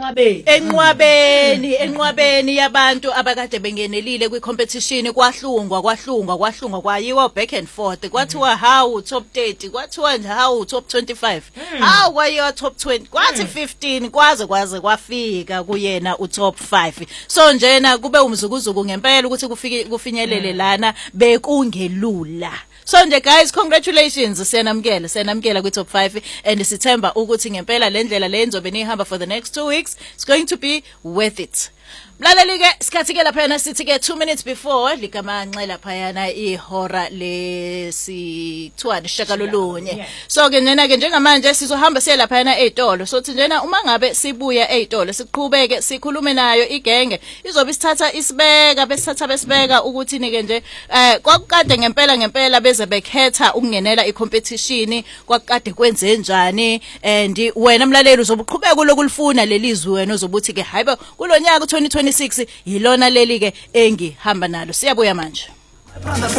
enqwabeni yabantu abakade bengenelile kwi-competition kwahlungwa kwayiwa back and forth kwathiwa how top 30 kwathiwa how top 25 how kwayiwa top 20 kwathi 15 kwaze kwafika kuyena utop 5 so njena kube umzukuzuku ngempela ukuthi kufinyelele lana bekungelula. So nje guys, congratulations, siyanamkela kwi top 5 and sithemba ukuthi ngempela lendlela le enzobe nihamba for the next 2 weeks it's going to be worth it. Mlaleli ke sikhathi ke lapha sithi ke 2 minutes before likamanxe lapha ihora lesi-2 shakalolunye. So ke njena ke njengamanje sizohamba siye lapha ezitolo. So thi njena uma ngabe sibuya ezitolo siqhubeke sikhulume nayo igenge izobe isithatha isibeka besibeka ukuthi nike nje kwakukade ngempela beze bekhetha ukungenela icompetition kwakukade kwenze njani and wena mlaleli uzobuqhubeka lokulifuna lelizwe wena uzobuthi ke hayibo kulonyaka 2026 yilona leli ke engihamba nalo siyabuya manje.